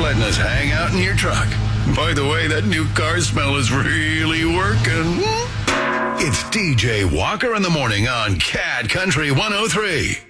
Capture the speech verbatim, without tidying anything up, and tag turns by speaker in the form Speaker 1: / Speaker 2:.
Speaker 1: letting us hang out in your truck. By the way, that new car smell is really working. It's D J Walker in the morning on Cat Country one oh three.